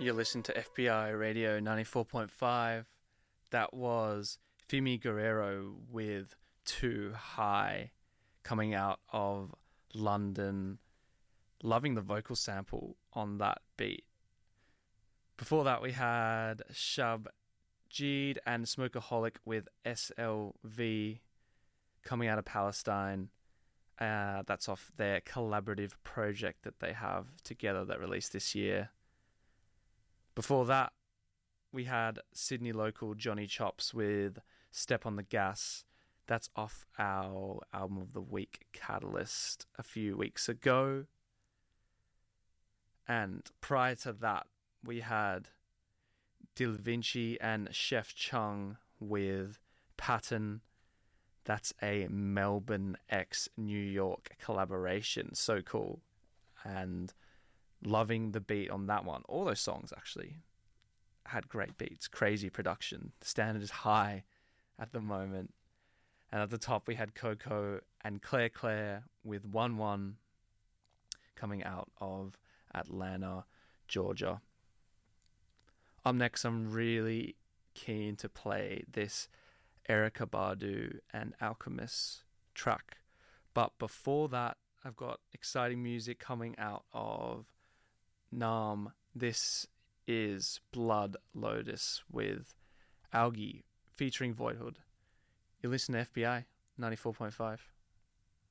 You listen to FBI Radio 94.5. That was Fimi Guerrero with Too High, coming out of London. Loving the vocal sample on that beat. Before that, we had Shub Jeed and Smokeaholic with SLV, coming out of Palestine. That's off their collaborative project that they have together that released this year. Before that, we had Sydney local Johnny Chops with Step on the Gas. That's off our Album of the Week Catalyst a few weeks ago. And prior to that, we had Dil Vinci and Chef Chung with Pattern. That's a Melbourne x New York collaboration. So cool. And loving the beat on that one. All those songs actually had great beats, crazy production. The standard is high at the moment. And at the top we had Coco and Claire Claire with 1-1, coming out of Atlanta, Georgia. Up next, I'm really keen to play this Erykah Badu and Alchemist track. But before that, I've got exciting music coming out of Nam. This is Blood Lotus with Algae featuring Voidhood. You listen to FBI 94.5.